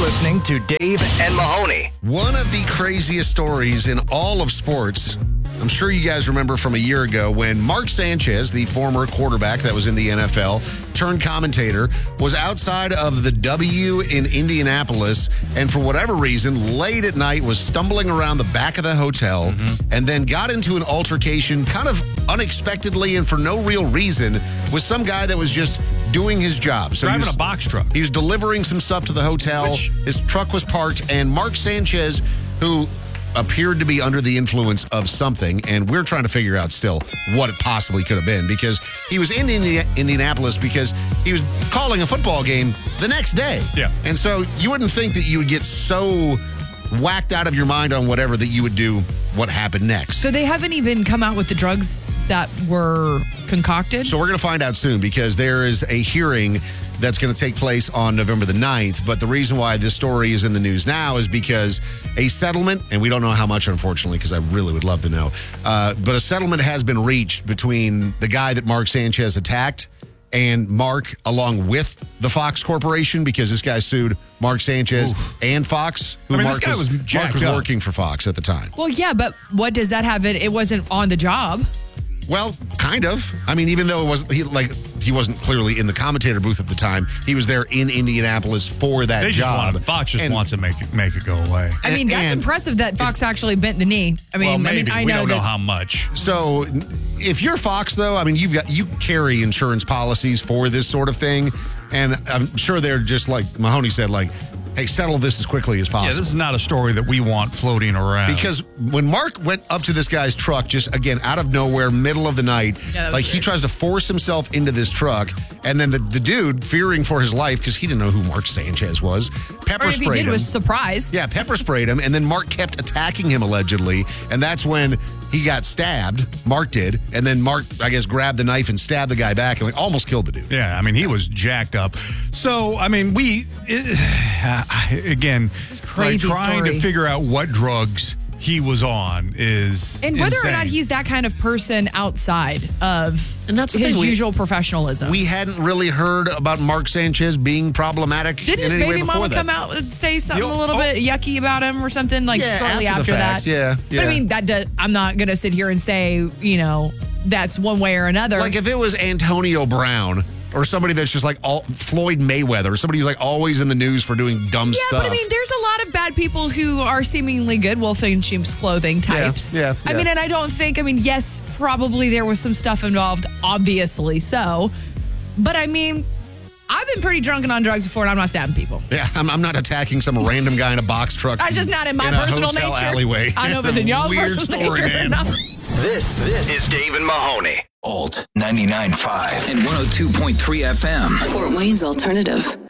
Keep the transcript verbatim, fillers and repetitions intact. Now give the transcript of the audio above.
listening to Dave and Mahoney. One of the craziest stories in all of sports. I'm sure you guys remember from a year ago when Mark Sanchez, the former quarterback that was in the N F L, turned commentator, was outside of the W in Indianapolis, and for whatever reason, late at night, was stumbling around the back of the hotel, mm-hmm. and then got into an altercation kind of unexpectedly and for no real reason with some guy that was just doing his job. So driving he was, a box truck. He was delivering some stuff to the hotel. Which, his truck was parked, and Mark Sanchez, who appeared to be under the influence of something, and we're trying to figure out still what it possibly could have been, because he was in Indi- Indianapolis because he was calling a football game the next day. Yeah. And so you wouldn't think that you would get so whacked out of your mind on whatever that you would do what happened next. So they haven't even come out with the drugs that were concocted? So we're going to find out soon, because there is a hearing that's going to take place on November the ninth. But the reason why this story is in the news now is because a settlement, and we don't know how much, unfortunately, because I really would love to know, uh, but a settlement has been reached between the guy that Mark Sanchez attacked and Mark, along with the Fox Corporation, because this guy sued Mark Sanchez Oof. and Fox, who I mean, Mark this guy was, was Mark was up. working for Fox at the time. Well, yeah, but what does that have? It It wasn't on the job. Well, kind of. I mean, even though it wasn't he like he wasn't clearly in the commentator booth at the time, he was there in Indianapolis for that they just job. Want, Fox just and, wants to make it make it go away. I mean, that's and impressive that Fox if, actually bent the knee. I mean, well, maybe. I mean, I we know don't that, know how much. So, if you're Fox, though, I mean, you've got you carry insurance policies for this sort of thing, and I'm sure they're just like Mahoney said, like, hey, settle this as quickly as possible. Yeah, this is not a story that we want floating around. Because when Mark went up to this guy's truck, just, again, out of nowhere, middle of the night, yeah, like, weird. he tries to force himself into this truck, and then the, the dude, fearing for his life, because he didn't know who Mark Sanchez was, pepper or if sprayed he did, him. was surprised. Yeah, pepper sprayed him, and then Mark kept attacking him, allegedly, and that's when he got stabbed. Mark did, and then Mark, I guess, grabbed the knife and stabbed the guy back and like almost killed the dude. Yeah, I mean, he was jacked up. So, I mean, we, it, uh, again, crazy like trying story. to figure out what drugs he was on is And whether insane. or not he's that kind of person outside of and that's the his thing, we, usual professionalism. We hadn't really heard about Mark Sanchez being problematic. Didn't in his any baby way before mama that. come out and say something Yo, a little oh. bit yucky about him or something like Yeah, shortly after after, the facts, that? yeah, yeah. But I mean, that does, I'm not going to sit here and say, you know, that's one way or another. Like if it was Antonio Brown or somebody that's just like all, Floyd Mayweather, or somebody who's like always in the news for doing dumb yeah, stuff. but I mean, there's a lot of bad people who are seemingly good wolf in sheep's clothing types. Yeah, yeah, I yeah. mean, and I don't think, I mean, yes, probably there was some stuff involved, obviously so. But I mean, I've been pretty drunk and on drugs before, and I'm not stabbing people. Yeah, I'm, I'm not attacking some random guy in a box truck. That's just not in my in a personal hotel nature. alleyway. I don't know if it's a in y'all's weird personal story, nature or man. not. This, this is Dave and Mahoney. Alt ninety-nine point five and one oh two point three F M. Fort Wayne's Alternative.